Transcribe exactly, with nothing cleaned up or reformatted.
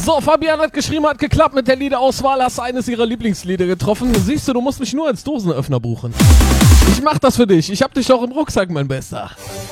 So, Fabian hat geschrieben, hat geklappt mit der Liederauswahl, hast eines ihrer Lieblingslieder getroffen. Siehst du, du musst mich nur als Dosenöffner buchen. Ich mach das für dich, ich hab dich doch im Rucksack, mein Bester.